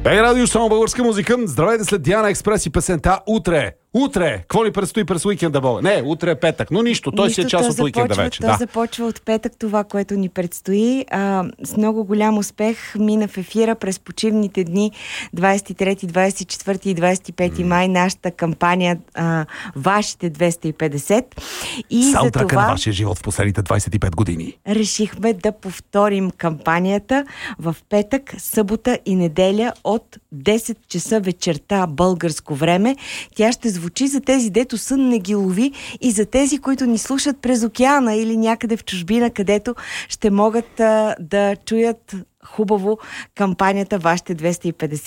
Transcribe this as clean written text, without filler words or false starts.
Бей радио, само българска музика. Здравейте след Диана Експрес и песента Утре. Утре! Какво ни предстои през уикенда, Бога? Не, утре е петък, но нищо. Той си е част от уикенда вече. То започва от петък това, което ни предстои. С много голям успех мина в ефира през почивните дни 23, 24 и 25 май нашата кампания Вашите 250. И саундтрака на вашия живот в последните 25 години. Решихме да повторим кампанията в петък, събота и неделя от 10 часа вечерта българско време. Тя ще звучи за тези, дето сън не ги лови, и за тези, които ни слушат през океана или някъде в чужбина, където ще могат да чуят хубаво кампанията Вашите 250.